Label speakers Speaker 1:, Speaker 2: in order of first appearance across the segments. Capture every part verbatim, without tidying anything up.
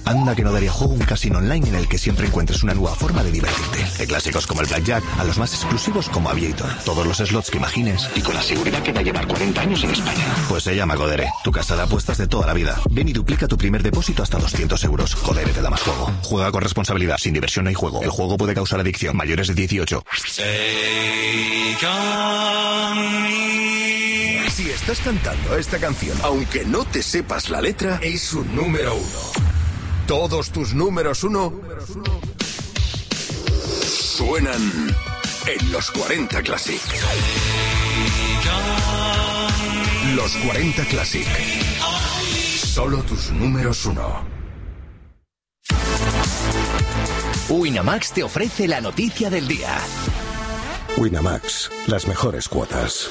Speaker 1: Anda que no daría juego un casino online en el que siempre encuentres una nueva forma de divertirte. De clásicos como el Blackjack a los más exclusivos como Aviator. Todos los slots que imagines y con la seguridad que va a llevar cuarenta años en España. Pues se llama Codere, tu casa de apuestas de toda la vida. Ven y duplica tu primer depósito hasta doscientos euros. Codere te da más juego. Juega con responsabilidad. Sin diversión no hay juego. El juego puede causar adicción. Mayores de dieciocho.
Speaker 2: Si estás cantando esta canción, aunque no te sepas la letra, es un número uno. Todos tus números uno suenan en los cuarenta Classic. Los cuarenta Classic. Solo tus números uno.
Speaker 3: Winamax te ofrece la noticia del día.
Speaker 2: Winamax, las mejores cuotas.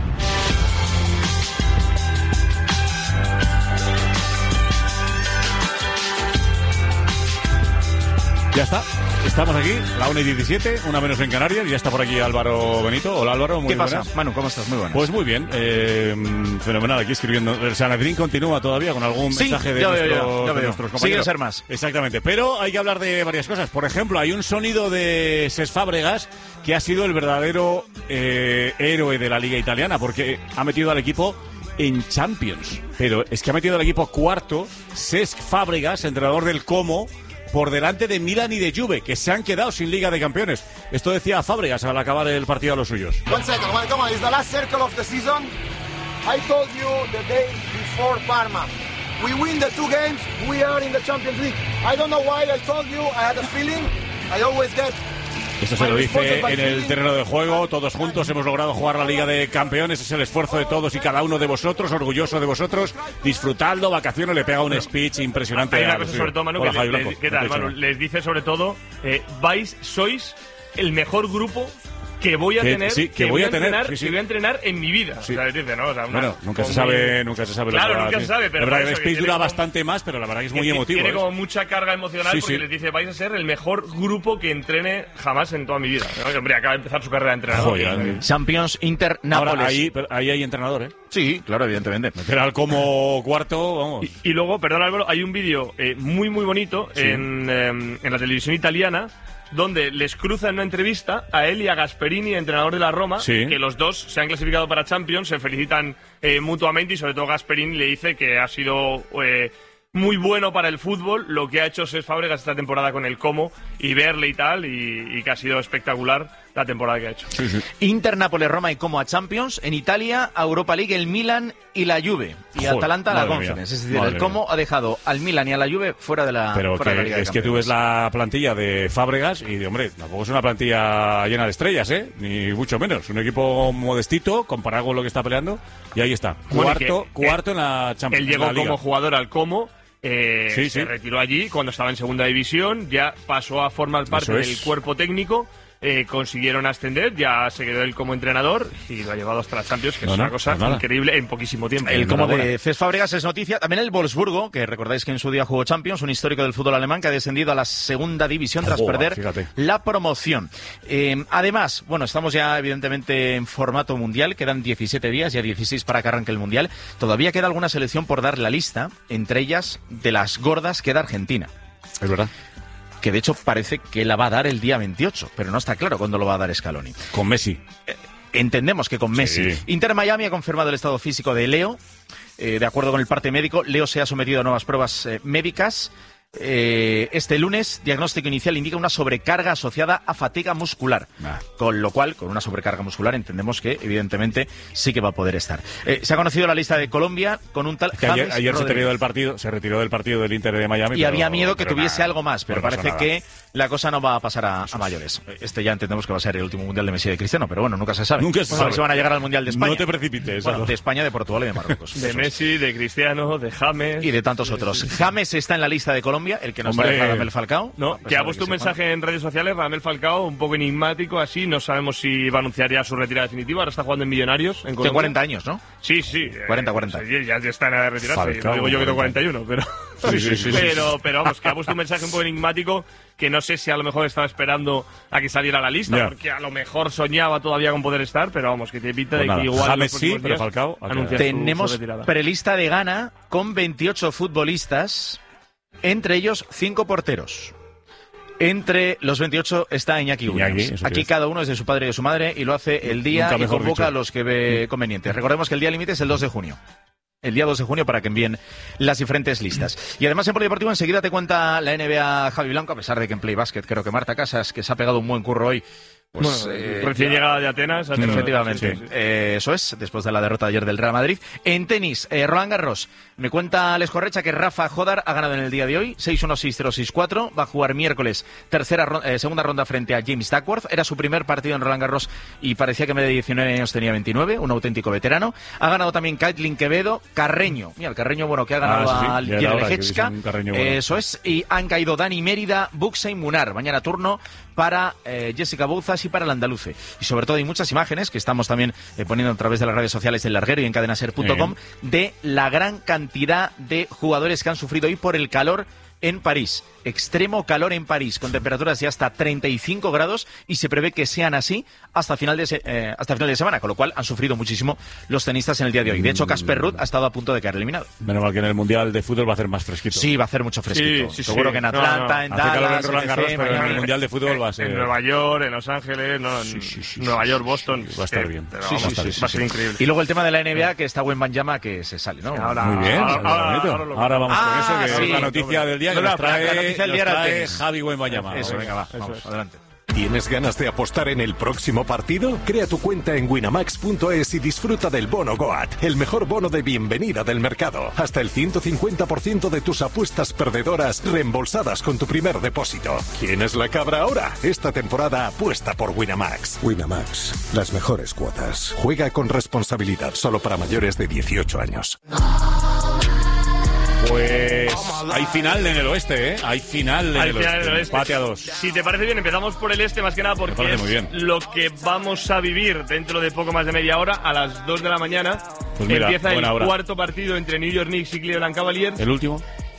Speaker 4: Ya está, estamos aquí, la una y diecisiete, una menos en Canarias, ya está por aquí Álvaro Benito. Hola Álvaro, muy
Speaker 5: ¿Qué pasa?
Speaker 4: buenas.
Speaker 5: Manu, ¿cómo estás? Muy buenas.
Speaker 4: Pues muy bien, eh, fenomenal, aquí escribiendo. El Sanedrín continúa todavía con algún
Speaker 5: Sí,
Speaker 4: mensaje de,
Speaker 5: ya
Speaker 4: nuestros,
Speaker 5: veo, ya, ya
Speaker 4: de
Speaker 5: veo.
Speaker 4: nuestros compañeros.
Speaker 5: Sigue a ser más.
Speaker 4: Exactamente, pero hay que hablar de varias cosas. Por ejemplo, hay un sonido de Cesc Fábregas que ha sido el verdadero eh, héroe de la Liga Italiana, porque ha metido al equipo en Champions. Pero es que ha metido al equipo cuarto, Cesc Fábregas, entrenador del Como, por delante de Milan y de Juve, que se han quedado sin Liga de Campeones. Esto decía Fábregas al acabar el partido a los suyos.
Speaker 6: One second, one, come on, it's the last circle of the season. I told you the day before Parma. We win the two games, we are in the Champions League. I don't know why I told you, I had a feeling, I always get...
Speaker 4: Esto se lo dice en el terreno de juego. Todos juntos hemos logrado jugar la Liga de Campeones. Es el esfuerzo de todos y cada uno de vosotros. Orgulloso de vosotros. Disfrutando, vacaciones. Le pega un speech impresionante.
Speaker 7: Hay una cosa sobre todo, Manu,
Speaker 4: Hola,
Speaker 7: que
Speaker 4: Javi
Speaker 7: le,
Speaker 4: Blanco.
Speaker 7: le, ¿qué tal, Manu? Les dice sobre todo, eh, vais, sois el mejor grupo que voy a
Speaker 4: que,
Speaker 7: tener,
Speaker 4: sí, que, que voy a tener,
Speaker 7: entrenar,
Speaker 4: sí, sí.
Speaker 7: que voy a entrenar en mi vida.
Speaker 4: Sí.
Speaker 7: O sea, dice, ¿no? O sea, una,
Speaker 4: bueno, nunca se
Speaker 7: muy...
Speaker 4: sabe, nunca se sabe.
Speaker 7: Claro,
Speaker 4: lo que
Speaker 7: nunca
Speaker 4: va,
Speaker 7: se sabe, pero
Speaker 4: la verdad,
Speaker 7: eso,
Speaker 4: el speech dura
Speaker 7: como,
Speaker 4: bastante más, pero la verdad que es muy
Speaker 7: que
Speaker 4: emotivo.
Speaker 7: Tiene
Speaker 4: ¿eh?
Speaker 7: como mucha carga emocional
Speaker 4: sí,
Speaker 7: porque
Speaker 4: sí.
Speaker 7: les dice, vais a ser el mejor grupo que entrene jamás en toda mi vida. ¿No? Hombre, acaba de empezar su carrera de entrenador.
Speaker 4: Joder,
Speaker 5: Champions, Inter, Nápoles.
Speaker 4: Ahora, ahí, ahí hay entrenador, ¿eh?
Speaker 5: Sí, claro, evidentemente.
Speaker 4: Meter al Como cuarto, vamos.
Speaker 7: Y, y luego, perdón Álvaro, hay un vídeo eh, muy muy bonito sí. en, eh, en la televisión italiana donde les cruza en una entrevista a él y a Gasperini, entrenador de la Roma,
Speaker 4: sí.
Speaker 7: que los dos se han clasificado para Champions, se felicitan eh, mutuamente y sobre todo Gasperini le dice que ha sido eh, muy bueno para el fútbol lo que ha hecho Cesc Fábregas esta temporada con el Como y verle y tal, y, y que ha sido espectacular la temporada que ha hecho.
Speaker 4: Sí, sí.
Speaker 5: Inter, Nápoles, Roma y Como a Champions. En Italia, a Europa League, el Milan y la Juve. Y
Speaker 4: Joder,
Speaker 5: Atalanta a la Conference.
Speaker 4: Mía,
Speaker 5: es decir, el Como mía. ha dejado al Milan y a la Juve fuera de la,
Speaker 4: Pero
Speaker 5: fuera
Speaker 4: que,
Speaker 5: de la Liga de
Speaker 4: es que tú ves la plantilla de Fábregas y, de, hombre, tampoco es una plantilla llena de estrellas, ¿eh? Ni mucho menos. Un equipo modestito, comparado con lo que está peleando. Y ahí está.
Speaker 7: Bueno,
Speaker 4: Cuarto,
Speaker 7: que,
Speaker 4: cuarto en la Champions.
Speaker 7: Él llegó
Speaker 4: la
Speaker 7: como jugador al Como. Eh,
Speaker 4: sí,
Speaker 7: se
Speaker 4: sí.
Speaker 7: retiró allí cuando estaba en segunda división, ya pasó a formar parte
Speaker 4: es.
Speaker 7: del cuerpo técnico, eh, consiguieron ascender, ya se quedó él como entrenador y lo ha llevado hasta la Champions, que no, es una no, cosa no, increíble en poquísimo tiempo.
Speaker 5: El Como de Cesc Fábregas es noticia. También el Wolfsburgo, que recordáis que en su día jugó Champions, un histórico del fútbol alemán que ha descendido a la segunda división tras
Speaker 4: oh,
Speaker 5: perder
Speaker 4: fíjate.
Speaker 5: la promoción. Eh, además, bueno, estamos ya evidentemente en formato mundial, quedan diecisiete días, ya dieciséis para que arranque el mundial. Todavía queda alguna selección por dar la lista, entre ellas de las gordas queda Argentina.
Speaker 4: Es verdad.
Speaker 5: Que de hecho parece que la va a dar el día veintiocho, pero no está claro cuándo lo va a dar Scaloni.
Speaker 4: Con Messi.
Speaker 5: Eh, entendemos que con Messi. Sí. Inter Miami ha confirmado el estado físico de Leo. Eh, de acuerdo con el parte médico, Leo se ha sometido a nuevas pruebas eh, médicas. Eh, este lunes, diagnóstico inicial indica una sobrecarga asociada a fatiga muscular. Nah. Con lo cual, con una sobrecarga muscular, entendemos que, evidentemente, sí que va a poder estar. Eh, se ha conocido la lista de Colombia con un tal
Speaker 4: que ayer, ayer se retiró del partido, se retiró del partido del Inter de Miami.
Speaker 5: Y
Speaker 4: pero,
Speaker 5: había miedo que
Speaker 4: pero
Speaker 5: tuviese
Speaker 4: nada,
Speaker 5: algo más, pero
Speaker 4: pues
Speaker 5: parece
Speaker 4: no
Speaker 5: que la cosa no va a pasar a, a mayores. Este ya entendemos que va a ser el último mundial de Messi y de Cristiano, pero bueno, nunca se sabe.
Speaker 4: Nunca se
Speaker 5: bueno,
Speaker 4: sabe.
Speaker 5: Si van a llegar al mundial de España.
Speaker 4: No te precipites.
Speaker 5: Bueno, de España, de Portugal y de Marruecos.
Speaker 7: De Messi, de Cristiano, de James.
Speaker 5: Y de tantos otros. James está en la lista de Colombia, el que nos
Speaker 4: Hombre,
Speaker 5: trae Radamel Falcao.
Speaker 7: No, que ha puesto un mensaje en redes sociales, Radamel Falcao, un poco enigmático, así. No sabemos si va a anunciar ya su retirada definitiva. Ahora está jugando en Millonarios, en Colombia.
Speaker 5: Tiene cuarenta años, ¿no?
Speaker 7: Sí, sí.
Speaker 5: cuarenta, cuarenta.
Speaker 7: Eh, ya, ya está en edad de retirarse.
Speaker 4: Falcao,
Speaker 7: No digo yo que tengo cuarenta y uno, pero...
Speaker 4: Sí, sí, sí,
Speaker 7: pero,
Speaker 4: sí.
Speaker 7: pero vamos, que ha puesto un mensaje un poco enigmático que no sé si a lo mejor estaba esperando a que saliera la lista,
Speaker 4: yeah.
Speaker 7: porque a lo mejor soñaba todavía con poder estar, pero vamos, que te pinta
Speaker 4: pues
Speaker 7: de que igual
Speaker 4: James sí, pero Falcao
Speaker 7: anuncia
Speaker 5: tenemos
Speaker 7: su, su retirada.
Speaker 5: prelista de Ghana con veintiocho futbolistas. Entre ellos, cinco porteros. Entre los veintiocho está Iñaki Williams.
Speaker 4: Iñaki,
Speaker 5: Aquí cada uno es de su padre y de su madre y lo hace el día y convoca dicho. a los que ve conveniente. Recordemos que el día límite es el dos de junio. El día dos de junio para que envíen las diferentes listas. Y además en Polideportivo enseguida te cuenta la N B A Javi Blanco, a pesar de que en Play Basket creo que Marta Casas, que se ha pegado un buen curro hoy, pues,
Speaker 7: bueno,
Speaker 5: eh,
Speaker 7: recién ya, llegada de Atenas. Atenas
Speaker 5: efectivamente,
Speaker 7: sí, sí, sí.
Speaker 5: Eh, eso es, después de la derrota de ayer del Real Madrid. En tenis, eh, Roland Garros, me cuenta Alex Correcha que Rafa Jodar ha ganado en el día de hoy, seis uno, seis cero, seis cuatro, va a jugar miércoles, tercera eh, segunda ronda frente a James Duckworth, era su primer partido en Roland Garros y parecía que en vez de diecinueve años tenía veintinueve, un auténtico veterano. Ha ganado también Caitlin Quevedo, Carreño, mira, el Carreño bueno que ha ganado
Speaker 4: ah, sí,
Speaker 5: al
Speaker 4: sí,
Speaker 5: Jedrzejczyka,
Speaker 4: bueno.
Speaker 5: Eso es, y han caído Dani Mérida, Buxa y Munar, mañana turno para eh, Jessica Bouzas y para el andaluce. Y sobre todo hay muchas imágenes que estamos también eh, poniendo a través de las redes sociales del Larguero y en cadenaser punto com sí. de la gran cantidad de jugadores que han sufrido hoy por el calor en París. Extremo calor en París, con temperaturas de hasta treinta y cinco grados y se prevé que sean así hasta final de se, eh, hasta final de semana, con lo cual han sufrido muchísimo los tenistas en el día de hoy. De hecho, Casper Ruud ha estado a punto de quedar eliminado.
Speaker 4: Menos mal que en el Mundial de Fútbol va a hacer más fresquito.
Speaker 5: Sí, va a hacer mucho fresquito. Sí, sí, Seguro sí. que en Atlanta, no, no.
Speaker 4: Hace
Speaker 5: en Dallas,
Speaker 4: calor en Roland Garros,
Speaker 5: en,
Speaker 4: pero en el Mundial de Fútbol va a ser...
Speaker 7: En Nueva York, en Los Ángeles, no, en sí, sí, sí, Nueva sí, York, Boston.
Speaker 4: Sí, va a estar bien.
Speaker 7: Pero
Speaker 4: sí,
Speaker 7: vamos,
Speaker 4: sí, sí,
Speaker 7: va a ser
Speaker 4: sí,
Speaker 7: increíble.
Speaker 5: Y luego el tema de la N B A, que está Wembanyama que se sale, ¿no?
Speaker 7: Ahora,
Speaker 4: Muy bien.
Speaker 7: Ahora, ahora,
Speaker 4: ahora,
Speaker 7: ahora,
Speaker 4: ahora vamos
Speaker 5: ah,
Speaker 4: con eso, que
Speaker 5: sí,
Speaker 4: es la noticia no, del día que
Speaker 5: no,
Speaker 4: nos trae,
Speaker 5: la noticia del día
Speaker 4: nos trae
Speaker 5: era
Speaker 4: Javi Wembanyama.
Speaker 5: Eso, venga, va,
Speaker 4: eso
Speaker 5: vamos,
Speaker 4: es.
Speaker 5: adelante.
Speaker 2: ¿Tienes ganas de apostar en el próximo partido? Crea tu cuenta en winamax punto es y disfruta del bono Goat, el mejor bono de bienvenida del mercado. Hasta el ciento cincuenta por ciento de tus apuestas perdedoras reembolsadas con tu primer depósito. ¿Quién es la cabra ahora? Esta temporada apuesta por Winamax.
Speaker 8: Winamax, las mejores cuotas.
Speaker 2: Juega con responsabilidad, solo para mayores de dieciocho años.
Speaker 4: Pues hay final en el oeste, ¿eh? Hay final en
Speaker 7: hay
Speaker 4: el
Speaker 7: final
Speaker 4: oeste.
Speaker 7: En el oeste.
Speaker 4: Empate a dos.
Speaker 7: Si te parece bien, empezamos por el este más que nada porque es muy bien. Lo que vamos a vivir dentro de poco más de media hora. A las dos de la mañana
Speaker 4: pues mira,
Speaker 7: empieza el
Speaker 4: hora.
Speaker 7: cuarto partido entre New York Knicks y Cleveland Cavaliers.
Speaker 4: ¿El último?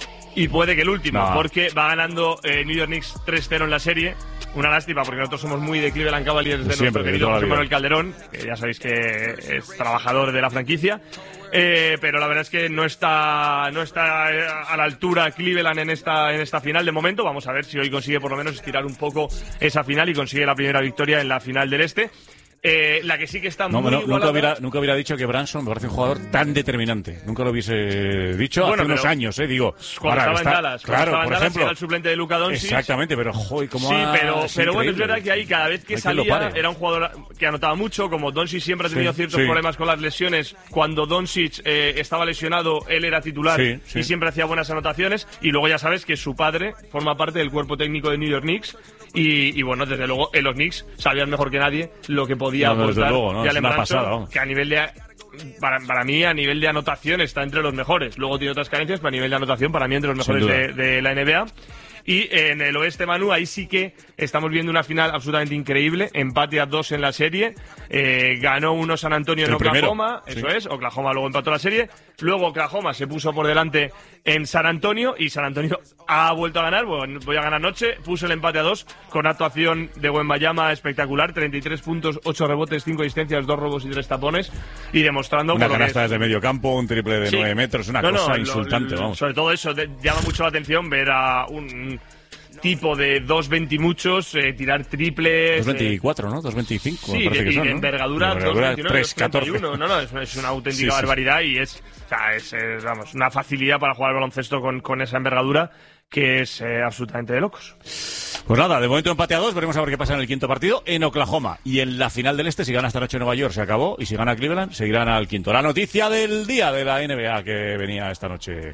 Speaker 7: Y puede que el último,
Speaker 4: no.
Speaker 7: porque va ganando eh, New York Knicks tres cero en la serie. Una lástima, porque nosotros somos muy de Cleveland Cavaliers, de
Speaker 4: Siempre,
Speaker 7: nuestro querido José Manuel Calderón, que ya sabéis que es trabajador de la franquicia. Eh, pero la verdad es que no está no está a la altura Cleveland en esta en esta final de momento. Vamos a ver si hoy consigue por lo menos estirar un poco esa final y consigue la primera victoria en la final del Este. Eh, la que sí que está
Speaker 4: no,
Speaker 7: muy
Speaker 4: no,
Speaker 7: igualada.
Speaker 4: Nunca hubiera, nunca hubiera dicho que Branson me parece un jugador tan determinante. Nunca lo hubiese dicho bueno, hace unos años, eh, digo.
Speaker 7: Cuando
Speaker 4: ahora,
Speaker 7: estaba
Speaker 4: está,
Speaker 7: en Dallas,
Speaker 4: claro,
Speaker 7: estaba
Speaker 4: por
Speaker 7: en Dallas,
Speaker 4: ejemplo.
Speaker 7: era el suplente de Luka Doncic.
Speaker 4: Exactamente, pero joder, cómo
Speaker 7: Sí,
Speaker 4: ha,
Speaker 7: pero,
Speaker 4: es
Speaker 7: pero bueno, es
Speaker 4: increíble.
Speaker 7: verdad que ahí cada vez que
Speaker 4: Hay
Speaker 7: salía era un jugador que anotaba mucho, como Doncic siempre ha tenido
Speaker 4: sí,
Speaker 7: ciertos
Speaker 4: sí.
Speaker 7: problemas con las lesiones. Cuando Doncic eh, estaba lesionado, él era titular
Speaker 4: sí, sí.
Speaker 7: y siempre hacía buenas anotaciones. Y luego ya sabes que su padre forma parte del cuerpo técnico de New York Knicks. Y, y bueno, desde luego, en los Knicks sabían mejor que nadie lo que podía
Speaker 4: no,
Speaker 7: aportar
Speaker 4: luego, ¿no?
Speaker 7: Jalen Brunson,
Speaker 4: pasada, ¿no?
Speaker 7: que a nivel de... Para, para mí, a nivel de anotación, está entre los mejores. Luego tiene otras carencias, pero a nivel de anotación, para mí, entre los mejores de, de la N B A. Y en el oeste, Manu, ahí sí que estamos viendo una final absolutamente increíble. Empate a dos en la serie. Eh, ganó uno San Antonio en
Speaker 4: el
Speaker 7: Oklahoma.
Speaker 4: Primero.
Speaker 7: Eso
Speaker 4: sí.
Speaker 7: es. Oklahoma luego empató la serie. Luego Oklahoma se puso por delante en San Antonio. Y San Antonio ha vuelto a ganar. Bueno, voy a ganar noche. Puso el empate a dos con actuación de Wembanyama espectacular. treinta y tres puntos, ocho rebotes, cinco asistencias, dos robos y tres tapones. Y demostrando...
Speaker 4: Una
Speaker 7: por lo
Speaker 4: canasta
Speaker 7: que es...
Speaker 4: desde medio campo, un triple de
Speaker 7: sí.
Speaker 4: nueve metros. Una
Speaker 7: no,
Speaker 4: cosa
Speaker 7: no,
Speaker 4: insultante,
Speaker 7: lo,
Speaker 4: vamos.
Speaker 7: Sobre todo eso. De, llama mucho la atención ver a un... tipo de dos veinte muchos, eh, tirar triples...
Speaker 4: dos veinticuatro, eh, ¿no? dos veinticinco,
Speaker 7: sí,
Speaker 4: me parece
Speaker 7: de,
Speaker 4: que son,
Speaker 7: y de
Speaker 4: ¿no?
Speaker 7: envergadura,
Speaker 4: de envergadura
Speaker 7: dos veintinueve,
Speaker 4: tres catorce.
Speaker 7: No, no, es, es una auténtica
Speaker 4: sí, sí,
Speaker 7: barbaridad y es, o sea, es, es vamos, una facilidad para jugar al baloncesto con, con esa envergadura que es eh, absolutamente de locos.
Speaker 4: Pues nada, de momento empate a dos, veremos a ver qué pasa en el quinto partido en Oklahoma. Y en la final del Este, si gana esta noche Nueva York, se acabó, y si gana Cleveland, seguirán al quinto. La noticia del día de la N B A que venía esta noche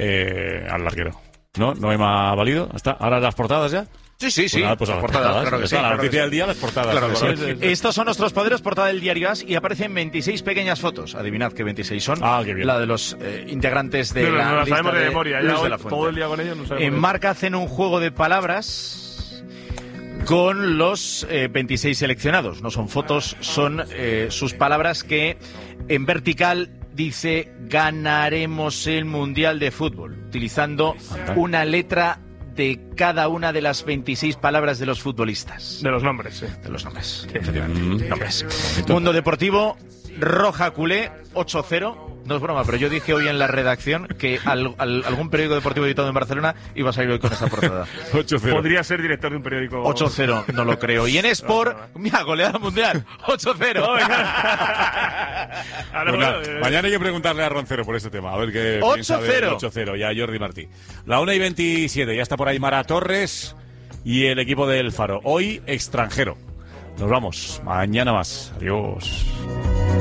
Speaker 4: eh, al larguero. ¿No? ¿No me ha valido? ¿Está? ¿Ahora las portadas ya?
Speaker 5: Sí, sí, sí.
Speaker 4: Pues nada, pues a las
Speaker 5: portadas,
Speaker 4: portadas,
Speaker 5: claro que sí,
Speaker 4: la
Speaker 5: claro
Speaker 4: noticia
Speaker 5: que sí.
Speaker 4: del día, las portadas.
Speaker 5: Claro que sí.
Speaker 4: Sí, sí, sí.
Speaker 5: Estos son nuestros poderes, portada del diario As, y aparecen veintiséis pequeñas fotos. Adivinad qué veintiséis son.
Speaker 4: Ah, qué bien.
Speaker 5: La de los eh, integrantes de
Speaker 7: no,
Speaker 5: la
Speaker 7: no, no
Speaker 5: lista
Speaker 7: sabemos de,
Speaker 5: de
Speaker 7: memoria.
Speaker 5: Luis
Speaker 7: Ya
Speaker 5: de la Fuente.
Speaker 7: todo el día con ellos no sabemos.
Speaker 5: En Marca hacen un juego de palabras con los eh, veintiséis seleccionados. No son fotos, son eh, sus palabras que en vertical dice ganaremos el Mundial de Fútbol, utilizando una letra de cada una de las veintiséis palabras de los futbolistas.
Speaker 7: De los nombres, sí.
Speaker 5: De los nombres,
Speaker 7: sí,
Speaker 5: efectivamente. Mm. Nombres. Mundo Deportivo, Roja Culé, ocho cero. No es broma, pero yo dije hoy en la redacción que al, al, algún periódico deportivo editado en Barcelona iba a salir hoy con esta portada.
Speaker 4: ocho cero.
Speaker 7: Podría ser director de un periódico.
Speaker 5: ocho cero, no lo creo. Y en Sport, mira, goleada mundial, ocho cero.
Speaker 7: Ahora,
Speaker 4: Pues
Speaker 7: bueno,
Speaker 4: nada,
Speaker 7: eh,
Speaker 4: mañana hay que preguntarle a Roncero por este tema, a ver qué piensa del ocho cero y a Jordi Martí. La una y veintisiete, ya está por ahí Mara Torres y el equipo del Faro. Hoy extranjero. Nos vamos, mañana más. Adiós.